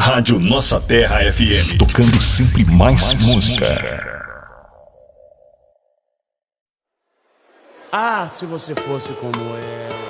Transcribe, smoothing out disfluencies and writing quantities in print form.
Rádio Nossa Terra FM. Tocando sempre mais música. Ah, se você fosse como ela.